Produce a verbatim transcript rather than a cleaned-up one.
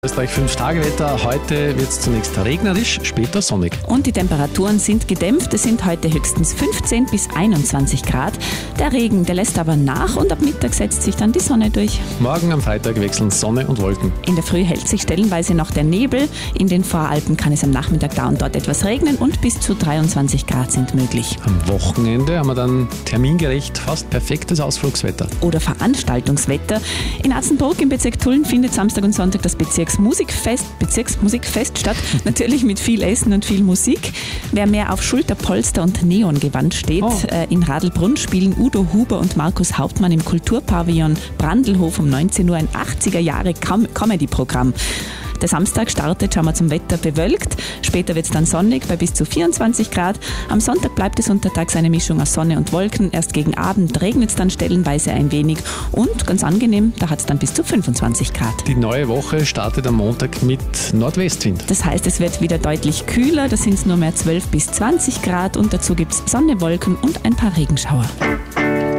Österreich fünf Tage Wetter. Heute wird es zunächst regnerisch, später sonnig. Und die Temperaturen sind gedämpft. Es sind heute höchstens fünfzehn bis einundzwanzig Grad. Der Regen, der lässt aber nach und ab Mittag setzt sich dann die Sonne durch. Morgen am Freitag wechseln Sonne und Wolken. In der Früh hält sich stellenweise noch der Nebel. In den Voralpen kann es am Nachmittag da und dort etwas regnen und bis zu dreiundzwanzig Grad sind möglich. Am Wochenende haben wir dann termingerecht fast perfektes Ausflugswetter. Oder Veranstaltungswetter. In Atzenburg im Bezirk Tulln findet Samstag und Sonntag das Bezirksmusikfest, Bezirksmusikfest statt. Natürlich mit viel Essen und viel Musik. Wer mehr auf Schulterpolster und Neongewand steht, oh. äh, in Radlbrunn spielen Udo Huber und Markus Hauptmann im Kulturpavillon Brandelhof um neunzehn Uhr ein achtziger Jahre Comedy-Programm. Der Samstag startet, schauen wir zum Wetter, bewölkt. Später wird es dann sonnig bei bis zu vierundzwanzig Grad. Am Sonntag bleibt es untertags eine Mischung aus Sonne und Wolken. Erst gegen Abend regnet es dann stellenweise ein wenig. Und ganz angenehm, da hat es dann bis zu fünfundzwanzig Grad. Die neue Woche startet am Montag mit Nordwestwind. Das heißt, es wird wieder deutlich kühler. Da sind es nur mehr zwölf bis zwanzig Grad. Und dazu gibt es Sonne, Wolken und ein paar Regenschauer.